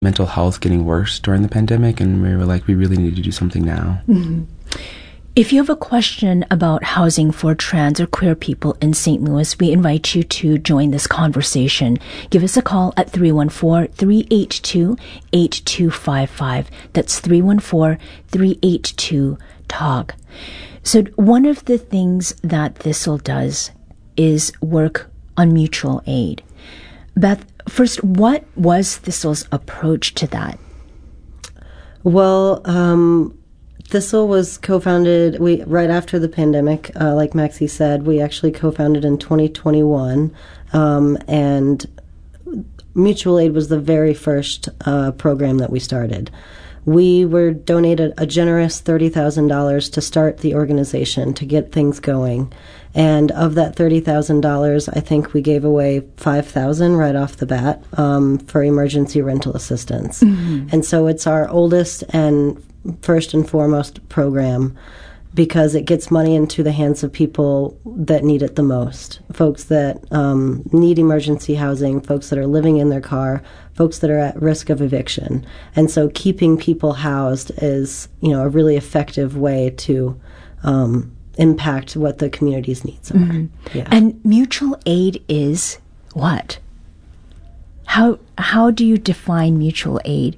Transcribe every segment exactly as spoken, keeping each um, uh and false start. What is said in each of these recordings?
mental health getting worse during the pandemic, and we were like, we really need to do something now. Mm-hmm. If you have a question about housing for trans or queer people in Saint Louis, we invite you to join this conversation. Give us a call at three one four, three eight two, eight two five five. That's three one four, three eight two, T A L K. So one of the things that Thistle does is work on mutual aid. Beth, first, what was Thistle's approach to that? Well, um... Thistle was co-founded we right after the pandemic, uh, like Maxie said. We actually co-founded in twenty twenty-one, um, and Mutual Aid was the very first uh, program that we started. We were donated a generous thirty thousand dollars to start the organization, to get things going. And of that thirty thousand dollars, I think we gave away five thousand dollars right off the bat um, for emergency rental assistance. Mm-hmm. And so it's our oldest and first and foremost program, because it gets money into the hands of people that need it the most. Folks that um, need emergency housing, folks that are living in their car, folks that are at risk of eviction. And so keeping people housed is, you know, a really effective way to um, impact what the community's needs are. Mm-hmm. Yeah. And mutual aid is what? How how do you define mutual aid?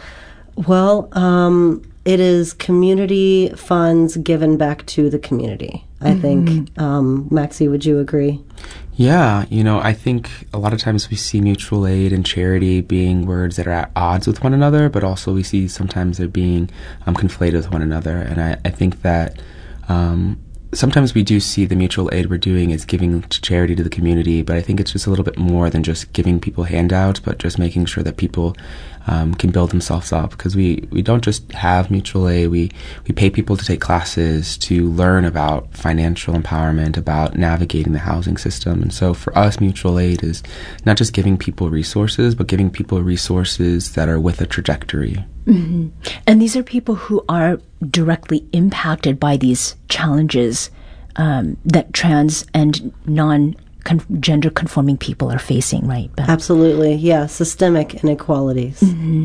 Well, um, it is community funds given back to the community, I mm-hmm. think. Um, Maxie, would you agree? Yeah, you know, I think a lot of times we see mutual aid and charity being words that are at odds with one another, but also we see sometimes they're being um, conflated with one another. And I, I think that um, sometimes we do see the mutual aid we're doing is giving to charity to the community, but I think it's just a little bit more than just giving people handouts, but just making sure that people um, can build themselves up. Because we, we don't just have mutual aid, we, we pay people to take classes to learn about financial empowerment, about navigating the housing system. And so for us, mutual aid is not just giving people resources, but giving people resources that are with a trajectory. Mm-hmm. And these are people who are directly impacted by these challenges um, that trans and non-gender conforming people are facing, right, Beth? Absolutely, yeah, systemic inequalities. Mm-hmm.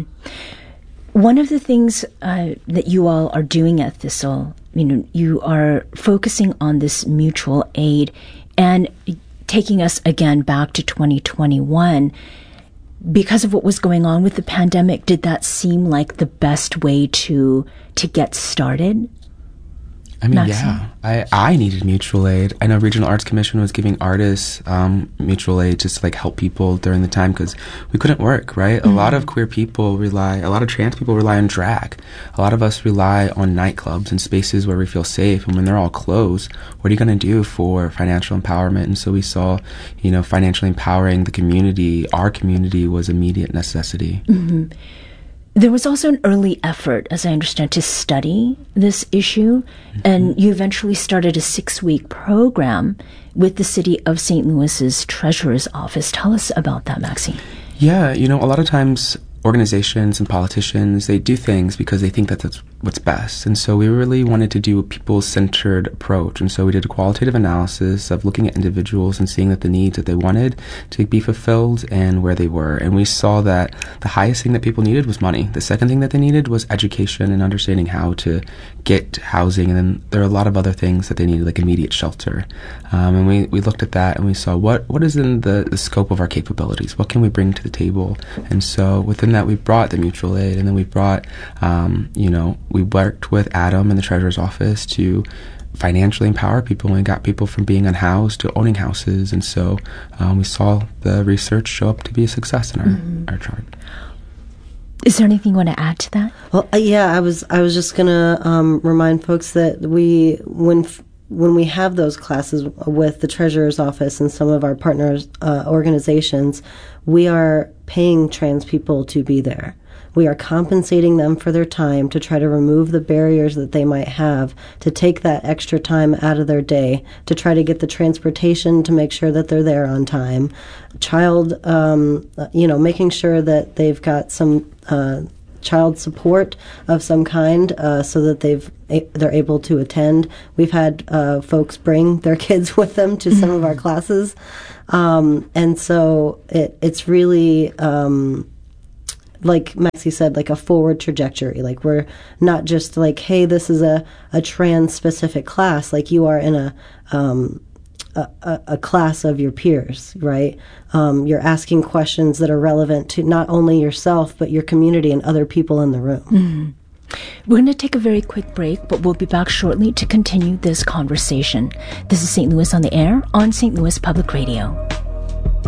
One of the things uh, that you all are doing at Thistle, you know, you are focusing on this mutual aid and taking us again back to twenty twenty-one. Because of what was going on with the pandemic, did that seem like the best way to to get started? I mean, Maxine? yeah, I, I needed mutual aid. I know Regional Arts Commission was giving artists um, mutual aid just to like help people during the time because we couldn't work, right? Mm-hmm. A lot of queer people rely, a lot of trans people rely on drag. A lot of us rely on nightclubs and spaces where we feel safe. And when they're all closed, what are you going to do for financial empowerment? And so we saw, you know, financially empowering the community, our community was immediate necessity. Mm-hmm. There was also an early effort, as I understand, to study this issue, mm-hmm. and you eventually started a six-week program with the City of Saint Louis's Treasurer's Office. Tell us about that, Maxine. Yeah, you know, a lot of times organizations and politicians, they do things because they think that that's what's best. And so we really wanted to do a people-centered approach. And so we did a qualitative analysis of looking at individuals and seeing that the needs that they wanted to be fulfilled and where they were. And we saw that the highest thing that people needed was money. The second thing that they needed was education and understanding how to get housing. And then there are a lot of other things that they needed, like immediate shelter. Um, and we, we looked at that and we saw what, what is in the, the scope of our capabilities? What can we bring to the table? And so within that, we brought the mutual aid, and then we brought, um, you know, we worked with Adam in the Treasurer's Office to financially empower people, and we got people from being unhoused to owning houses. And so um, we saw the research show up to be a success in our, mm-hmm. our chart. Is there anything you want to add to that? Well, uh, yeah, I was I was just going to um, remind folks that we, when f- when we have those classes with the Treasurer's Office and some of our partners uh, organizations, we are paying trans people to be there. We are compensating them for their time to try to remove the barriers that they might have, to take that extra time out of their day, to try to get the transportation to make sure that they're there on time. Child, um, you know, making sure that they've got some uh, child support of some kind uh, so that they've a- they're able to attend. We've had uh, folks bring their kids with them to some of our classes. Um, and so it, it's really... Um, like Maxie said, like a forward trajectory. Like we're not just like, hey, this is a, a trans-specific class. Like you are in a, um, a, a, a class of your peers, right? Um, you're asking questions that are relevant to not only yourself, but your community and other people in the room. Mm-hmm. We're going to take a very quick break, but we'll be back shortly to continue this conversation. This is Saint Louis on the Air on Saint Louis Public Radio.